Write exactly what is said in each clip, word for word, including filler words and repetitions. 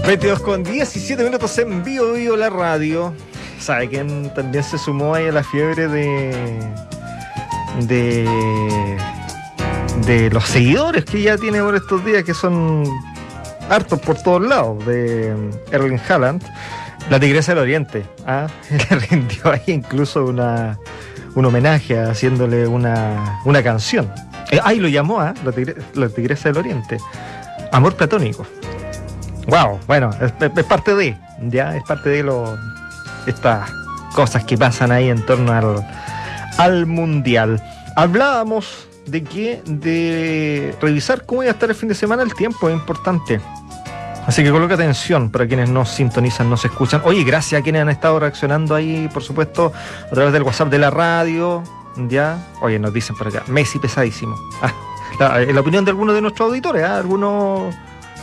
veintidós con diecisiete minutos en Bio Bio la radio. ¿Sabe quién también se sumó ahí a la fiebre de de de los seguidores que ya tiene por estos días, que son hartos por todos lados, de Erling Haaland? La Tigresa del Oriente, ¿ah? Le rindió ahí incluso una, un homenaje, haciéndole una, una canción. Eh, ahí lo llamó, ¿ah? La, tigre, la Tigresa del Oriente. Amor platónico. Wow, bueno, es, es parte de, ya, es parte de lo, estas cosas que pasan ahí en torno al, al Mundial. Hablábamos de que, de revisar cómo iba a estar el fin de semana, el tiempo es importante. Así que coloca atención para quienes nos sintonizan, nos escuchan. Oye, gracias a quienes han estado reaccionando ahí, por supuesto, a través del WhatsApp de la radio, ya. Oye, nos dicen por acá, Messi pesadísimo. Ah, la, la opinión de algunos de nuestros auditores, ¿eh? Algunos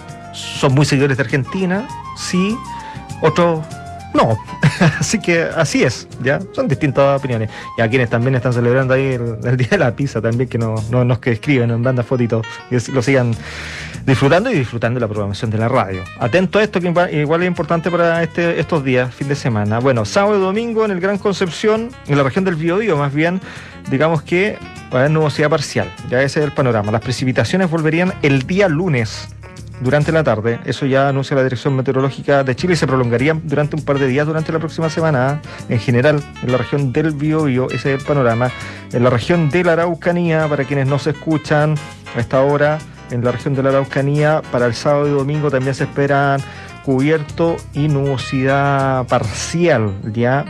son muy seguidores de Argentina, sí, otros no. Así que así es, ya, son distintas opiniones. Y a quienes también están celebrando ahí el, el Día de la Pizza también, que no, no nos que escriben, nos mandan fotitos, y lo sigan disfrutando y disfrutando de la programación de la radio. Atento a esto, que igual es importante para este, estos días, fin de semana. Bueno, sábado y domingo en el Gran Concepción, en la región del Biobío más bien, digamos que va a haber nubosidad parcial, ya ese es el panorama. Las precipitaciones volverían el día lunes durante la tarde, eso ya anuncia la Dirección Meteorológica de Chile, y se prolongarían durante un par de días durante la próxima semana, en general en la región del Biobío, ese es el panorama. En la región de la Araucanía, para quienes no se escuchan a esta hora, en la región de la Araucanía, para el sábado y domingo también se esperan cubierto y nubosidad parcial, ya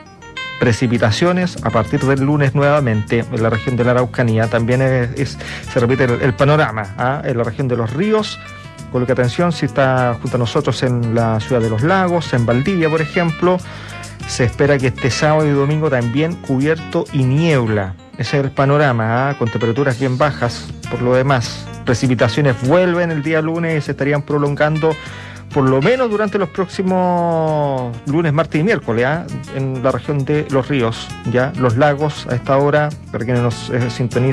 precipitaciones a partir del lunes nuevamente en la región de la Araucanía. También es, es, se repite el, el panorama, ¿ah? En la región de los ríos. Coloque atención si está junto a nosotros en la ciudad de Los Lagos, en Valdivia, por ejemplo. Se espera que este sábado y domingo también cubierto y niebla. Ese es el panorama, ¿eh? Con temperaturas bien bajas. Por lo demás, precipitaciones vuelven el día lunes y se estarían prolongando por lo menos durante los próximos lunes, martes y miércoles, ¿eh? En la región de Los Ríos, ya Los Lagos a esta hora, para quienes nos eh, sintonizan